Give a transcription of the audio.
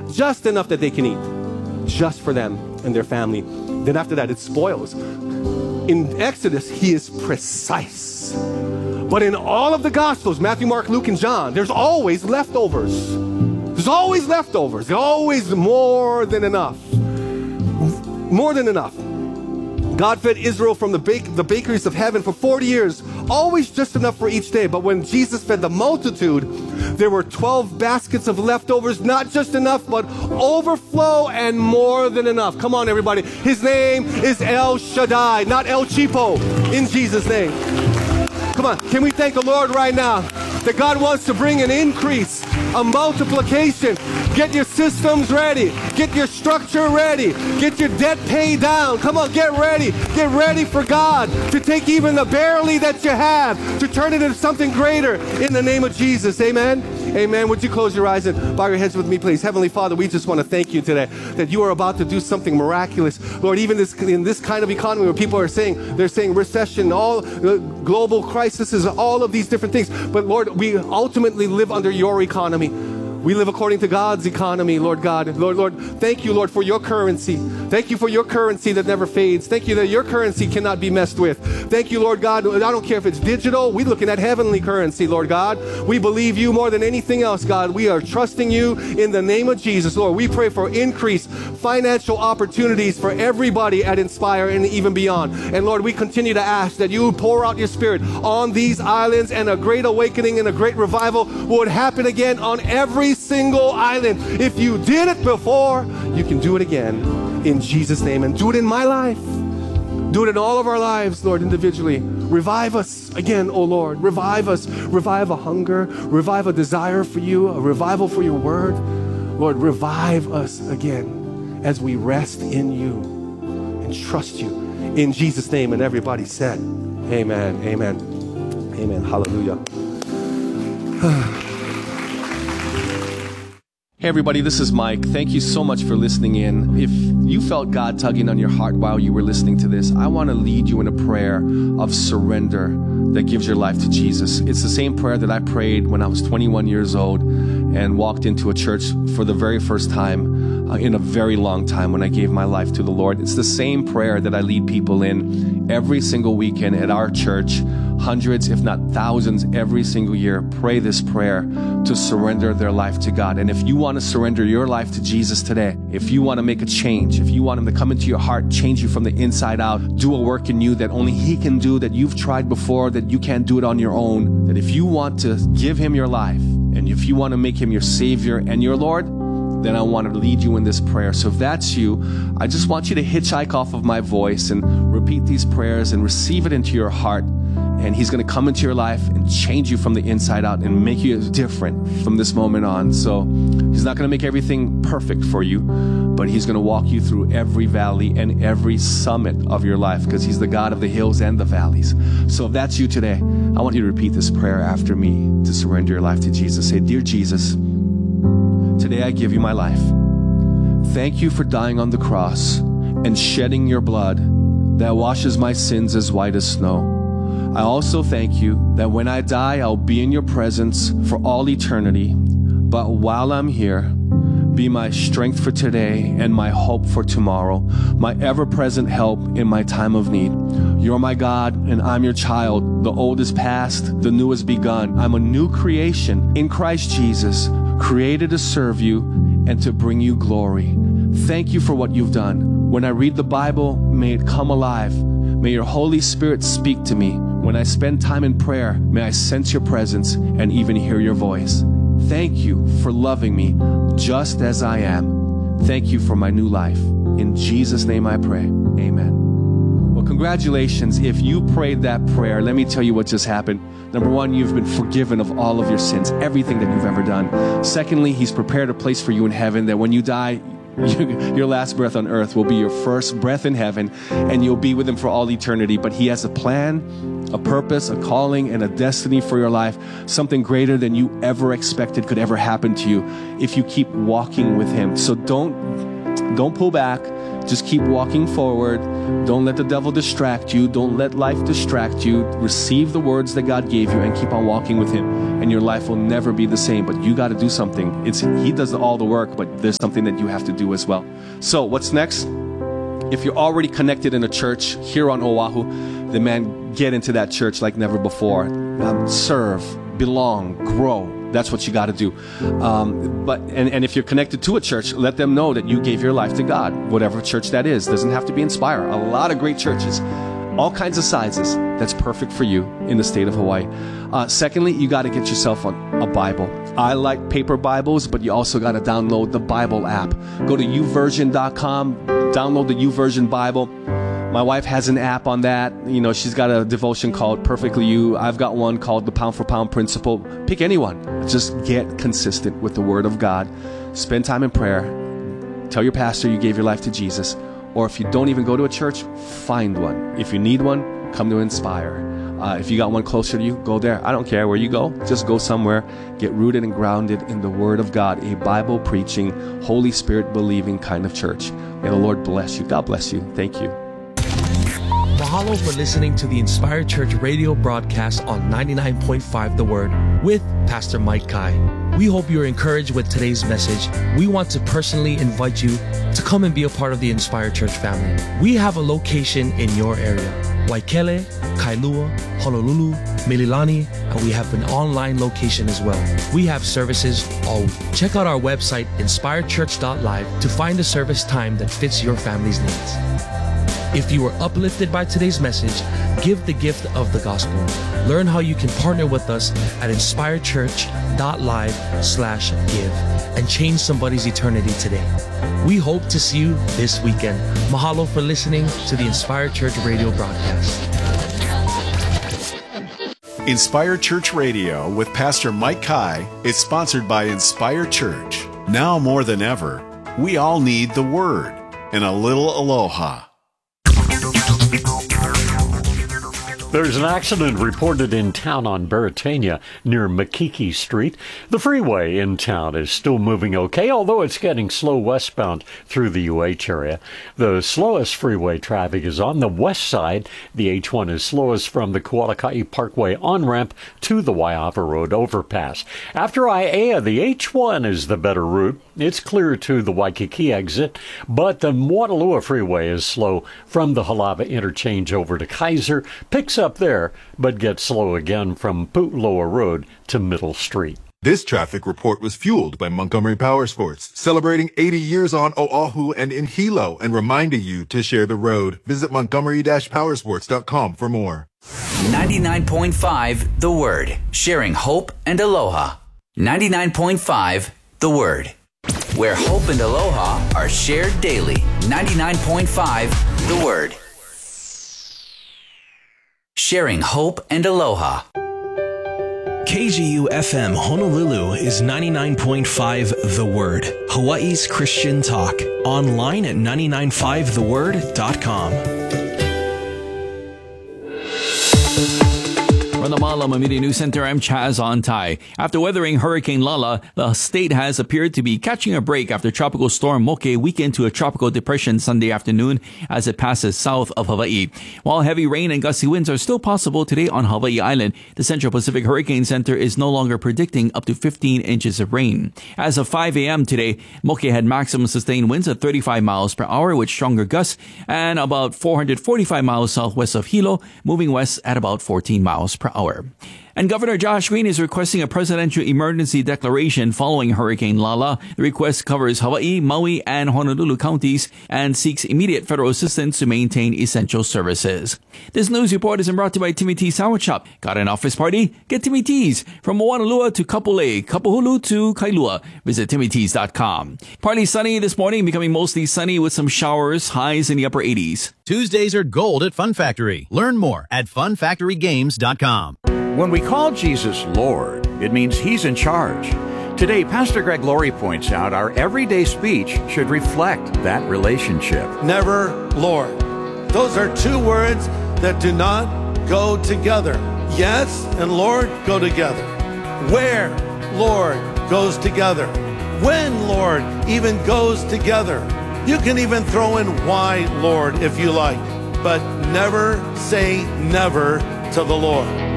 just enough that they can eat, just for them and their family. Then after that, it spoils. In Exodus, he is precise. But in all of the Gospels, Matthew, Mark, Luke, and John, there's always leftovers. There's always leftovers. There's always more than enough. More than enough. God fed Israel from the bakeries of heaven for 40 years, always just enough for each day. But when Jesus fed the multitude, there were 12 baskets of leftovers, not just enough, but overflow and more than enough. Come on, everybody. His name is El Shaddai, not El Cheapo, in Jesus' name. Come on, can we thank the Lord right now that God wants to bring an increase, a multiplication. Get your systems ready. Get your structure ready. Get your debt paid down. Come on, get ready. Get ready for God to take even the barely that you have, to turn it into something greater in the name of Jesus. Amen. Amen. Would you close your eyes and bow your heads with me, please? Heavenly Father, we just want to thank you today that you are about to do something miraculous. Lord, even in this kind of economy where people are saying, they're saying recession, all global crises, all of these different things. But Lord, we ultimately live under your economy. We live according to God's economy, Lord God. Lord, thank you, Lord, for your currency. Thank you for your currency that never fades. Thank you that your currency cannot be messed with. Thank you, Lord God. I don't care if it's digital. We're looking at heavenly currency, Lord God. We believe you more than anything else, God. We are trusting you in the name of Jesus, Lord. We pray for increased financial opportunities for everybody at Inspire and even beyond. And Lord, we continue to ask that you pour out your Spirit on these islands, and a great awakening and a great revival would happen again on every single island. If you did it before, you can do it again in Jesus' name, and do it in my life. Do it in all of our lives, Lord, individually. Revive us again, oh Lord. Revive us. Revive a hunger. Revive a desire for you. A revival for your word. Lord, revive us again as we rest in you and trust you. In Jesus' name, and everybody said, amen, amen, amen. Hallelujah. Hey everybody, this is Mike. Thank you so much for listening in. If you felt God tugging on your heart while you were listening to this, I want to lead you in a prayer of surrender that gives your life to Jesus. It's the same prayer that I prayed when I was 21 years old and walked into a church for the very first time in a very long time when I gave my life to the Lord. It's the same prayer that I lead people in every single weekend at our church. Hundreds, if not thousands, every single year pray this prayer to surrender their life to God. And if you want to surrender your life to Jesus today, if you want to make a change, if you want Him to come into your heart, change you from the inside out, do a work in you that only He can do, that you've tried before, that you can't do it on your own, that if you want to give Him your life, and if you want to make Him your Savior and your Lord, then I want to lead you in this prayer. So if that's you, I just want you to hitchhike off of my voice and repeat these prayers and receive it into your heart. And He's going to come into your life and change you from the inside out and make you different from this moment on. So He's not going to make everything perfect for you, but He's going to walk you through every valley and every summit of your life, because He's the God of the hills and the valleys. So if that's you today, I want you to repeat this prayer after me to surrender your life to Jesus. Say, Dear Jesus, today I give you my life. Thank you for dying on the cross and shedding your blood that washes my sins as white as snow. I also thank you that when I die, I'll be in your presence for all eternity. But while I'm here, be my strength for today and my hope for tomorrow, my ever-present help in my time of need. You're my God, and I'm your child. The old is past, the new has begun. I'm a new creation in Christ Jesus, created to serve you and to bring you glory. Thank you for what you've done. When I read the Bible, may it come alive. May your Holy Spirit speak to me. When I spend time in prayer, may I sense your presence and even hear your voice. Thank you for loving me just as I am. Thank you for my new life. In Jesus' name I pray. Amen. Well, congratulations. If you prayed that prayer, let me tell you what just happened. Number one, you've been forgiven of all of your sins, everything that you've ever done. Secondly, He's prepared a place for you in heaven that when you die, your last breath on earth will be your first breath in heaven, and you'll be with Him for all eternity. But He has a plan, a purpose, a calling, and a destiny for your life, something greater than you ever expected could ever happen to you if you keep walking with Him. So don't pull back. Just keep walking forward. Don't let the devil distract you. Don't let life distract you. Receive the words that God gave you and keep on walking with Him. and your life will never be the same. But you got to do something. He does all the work, but there's something that you have to do as well. So what's next? If you're already connected in a church here on Oahu, then man, get into that church like never before. Serve, belong, grow. That's what you got to do. But if you're connected to a church, let them know that you gave your life to God, whatever church that is. Doesn't have to be Inspire. A lot of great churches, all kinds of sizes. That's perfect for you in the state of Hawaii. Secondly, you got to get yourself a Bible. I like paper Bibles, but you also got to download the Bible app. Go to uversion.com, download the YouVersion Bible. My wife has an app on that. You know, she's got a devotion called Perfectly You. I've got one called the Pound for Pound Principle. Pick anyone. Just get consistent with the Word of God. Spend time in prayer. Tell your pastor you gave your life to Jesus. Or if you don't even go to a church, find one. If you need one, come to Inspire. If you got one closer to you, go there. I don't care where you go. Just go somewhere. Get rooted and grounded in the Word of God. A Bible-preaching, Holy Spirit-believing kind of church. May the Lord bless you. God bless you. Thank you. Mahalo for listening to the Inspire Church radio broadcast on 99.5 The Word with Pastor Mike Kai. We hope you're encouraged with today's message. We want to personally invite you to come and be a part of the Inspire Church family. We have a location in your area: Waikele, Kailua, Honolulu, Mililani, and we have an online location as well. We have services all week. Check out our website, inspirechurch.live, to find a service time that fits your family's needs. If you were uplifted by today's message, give the gift of the gospel. Learn how you can partner with us at inspirechurch.live/give and change somebody's eternity today. We hope to see you this weekend. Mahalo for listening to the Inspire Church radio broadcast. Inspire Church Radio with Pastor Mike Kai is sponsored by Inspire Church. Now more than ever, we all need the Word and a little aloha. There's an accident reported in town on Beretania near Makiki Street. The freeway in town is still moving okay, although it's getting slow westbound through the UH area. The slowest freeway traffic is on the west side. The H1 is slowest from the Kualakai Parkway on-ramp to the Waiawa Road overpass. After Aiea, the H1 is the better route. It's clear to the Waikiki exit, but the Moanalua Freeway is slow from the Halava interchange over to Kaiser, picks up there, but gets slow again from Pu'uloa Road to Middle Street. This traffic report was fueled by Montgomery Power Sports, celebrating 80 years on Oahu and in Hilo, and reminding you to share the road. Visit montgomery-powersports.com for more. 99.5 The Word, sharing hope and aloha. 99.5 The Word, where hope and aloha are shared daily. 99.5 The Word, sharing hope and aloha. KGU FM Honolulu is 99.5 The Word, Hawaii's Christian talk. Online at 995theword.com. From the Malama Media News Center, I'm Chaz Ontai. After weathering Hurricane Lala, the state has appeared to be catching a break after Tropical Storm Moke weakened to a tropical depression Sunday afternoon as it passes south of Hawaii. While heavy rain and gusty winds are still possible today on Hawaii Island, the Central Pacific Hurricane Center is no longer predicting up to 15 inches of rain. As of 5 a.m. today, Moke had maximum sustained winds at 35 miles per hour with stronger gusts and about 445 miles southwest of Hilo, moving west at about 14 miles per hour. And Governor Josh Green is requesting a presidential emergency declaration following Hurricane Lala. The request covers Hawaii, Maui, and Honolulu counties and seeks immediate federal assistance to maintain essential services. This news report is brought to you by Timmy T's Sandwich Shop. Got an office party? Get Timmy T's. From Moanalua to Kapolei, Kapuhulu to Kailua. Visit TimmyT's.com. Partly sunny this morning, becoming mostly sunny with some showers, highs in the upper 80s. Tuesdays are gold at Fun Factory. Learn more at funfactorygames.com. When we call Jesus Lord, it means He's in charge. Today, Pastor Greg Laurie points out our everyday speech should reflect that relationship. Never Lord. Those are two words that do not go together. Yes and Lord go together. Where Lord goes together. When Lord even goes together. You can even throw in why Lord if you like, but never say never to the Lord.